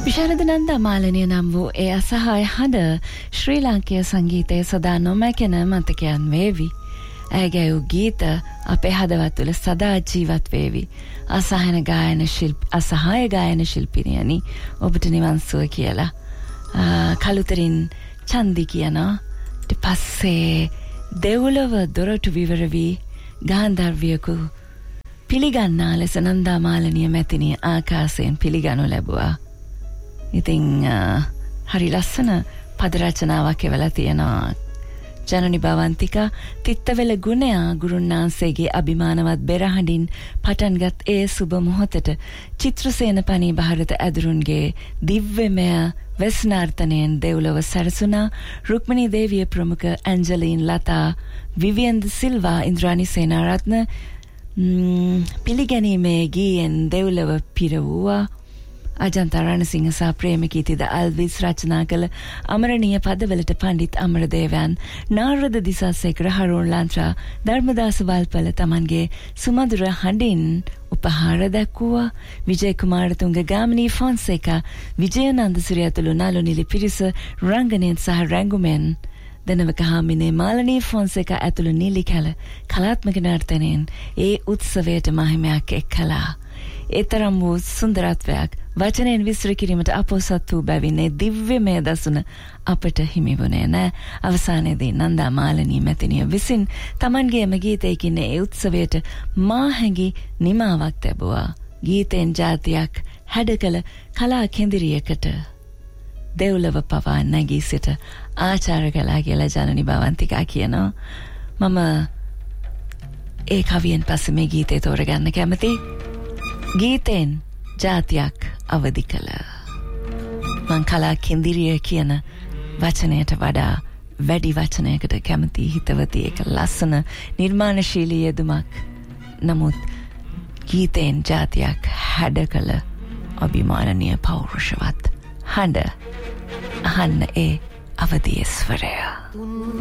විශාරද නන්දා මාලනිය නම් වූ ඒ අසහාය හඬ ශ්‍රී ලාංකීය සංගීතයේ සදා නොමැකෙන මතකයන් වේවි. ඇයගේ වූ ගීත අපේ හදවත් තුළ සදා ජීවත් වේවි. අසහාය ගායන ශිල්පිනියනි ඔබට නිවන් සුව කියලා. කළුතරින් චන්දි කියනවා. ඊට පස්සේ දෙව්ලොව දොරටු විවර වී ගාන්ධර්වියකු පිළිගන්නා ලෙස නන්දා මාලනිය මැතිණිය ආකාශයෙන් පිළිගනු ලැබුවා. ඉතින් හරි ලස්සන පද රචනාවක් එවලා තියෙනවා. ජනනි භවන්තිකා තිත්තවෙල ගුණයා ගුරුන්නාන්සේගේ අභිමානවත් බෙරහඬින් පටන්ගත් ඒ සුබ මොහොතට චිත්‍රසේන පනී භාරත ඇදුරුන්ගේ දිව්‍යමය වෙස්නාර්ථනයෙන් දෙව්ලොව සැරසුණා. රුක්මනී දේවිය ප්‍රමුඛ ඇන්ජලීන් ලතා විවියන් ද සිල්වා ඉන්ද්‍රානි සේනාරත්න පිළිගැනීමේ ගීයෙන් දෙව්ලොව පිරවුවා. අජන්ත රණසිංහ සහ ප්‍රේමකීතිද අල්විස් රචනා කළ අමරණීය පදවලට පණ්ඩිත් අමරදේවයන්, නාරද දිසාසේකර, හරුන් ලාන්ත්‍රා, ධර්මදාස වල්පල තමන්ගේ සුමధుර හඬින් උපහාර දැක්වුවා. විජය කුමාරතුංග, ගාමිණී ෆොන්සේකා, විජයනන්ද සිරිය ඇතුළු නළු නිලි පිරිස රංගනයෙන් සහ රැඟුමෙන් දනවක හාමිනේ මාලනී ෆොන්සේකා ඇතුළු නිලි කැල කලාත්මක නර්තනයෙන් ඒ උත්සවයට මහිමයක් එක් කළා. ඒතරම් වූ සුන්දරත්වයක් වචනයෙන් විස්තර කිරීමට අපොසත් වූ බැවින්නේ දිව්‍යමය දසුන අපට හිමි වුණේ නෑ. අවසානයේදී නන්දා මාලනී මැතිණිය විසින් තමන්ගේම ගීතයකින් ඒ උත්සවයට මා හැඟි නිමාවක් තැබුවා. ගීතෙන් ජාතියක් හැඩකළ කලා කෙඳිරියකට දෙව්ලොව පවා නැගී සිට ආචාර කළා කියලා ජනනි භවන්තිකා කියනවා. මම ඒ කවියෙන් පස්සේ මේ ගීතේ තෝරගන්න කැමතියි. ගීතෙන් ජාතියක් අවදි කළ මං කලා කෙඳිරිය කියන වචනයට වඩා වැඩි වචනයකට කැමති හිතවති එක ලස්සන නිර්මාණශීලී යෙදුමක්. නමුත් ගීතෙන් ජාතියක් හැඩ කළ අභිමානනීය පෞරුෂවත් හඬ අහන්න ඒ අවදි ස්වරය.